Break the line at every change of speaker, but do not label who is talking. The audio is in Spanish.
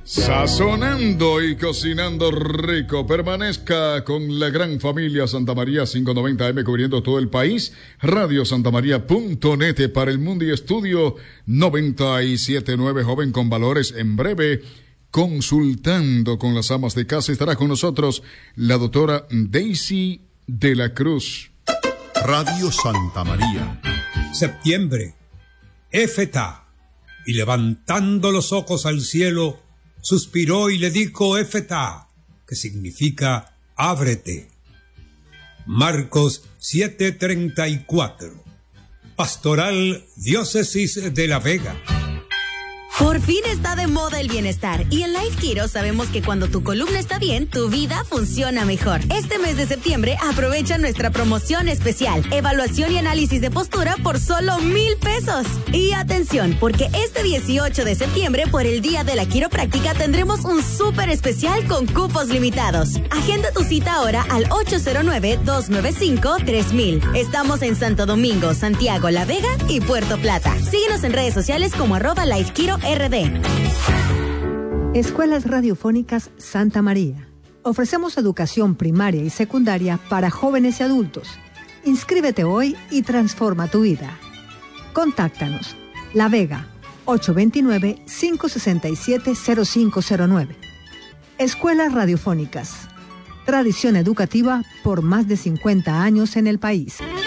Sazonando y cocinando rico. Permanezca con la gran familia Santa María 590 AM cubriendo todo el país. RadioSantaMaría.net para el mundo y estudio 97.9 Joven con Valores. En breve, consultando con las amas de casa, estará con nosotros la doctora Daisy de la Cruz.
Radio Santa María.
Septiembre. Éfeta. Y levantando los ojos al cielo, suspiró y le dijo Éfeta, que significa ábrete. Marcos 7:34. Pastoral Diócesis de La Vega.
Por fin está de moda el bienestar y en Life Kiro sabemos que cuando tu columna está bien, tu vida funciona mejor. Este mes de septiembre aprovecha nuestra promoción especial, evaluación y análisis de postura por solo 1,000 pesos. Y atención, porque este 18 de septiembre, por el Día de la Quiropráctica, tendremos un súper especial con cupos limitados. Agenda tu cita ahora al 809-295-3000. Estamos en Santo Domingo, Santiago, La Vega y Puerto Plata. Síguenos en redes sociales como @LifeKiro RD.
Escuelas Radiofónicas Santa María. Ofrecemos educación primaria y secundaria para jóvenes y adultos. Inscríbete hoy y transforma tu vida. Contáctanos. La Vega, 829-567-0509. Escuelas Radiofónicas. Tradición educativa por más de 50 años en el país.